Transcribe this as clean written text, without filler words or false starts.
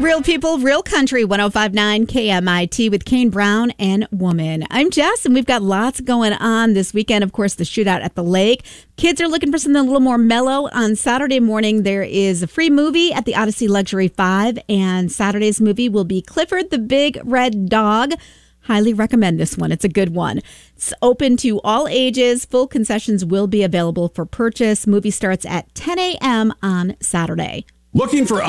Real people, real country, 105.9 KMIT with Kane Brown and Woman. I'm Jess, and we've got lots going on this weekend. Of course, the shootout at the lake. Kids are looking for something a little more mellow. On Saturday morning, there is a free movie at the Odyssey Luxury 5, and Saturday's movie will be Clifford the Big Red Dog. Highly recommend this one. It's a good one. It's open to all ages. Full concessions will be available for purchase. Movie starts at 10 a.m. on Saturday. Looking for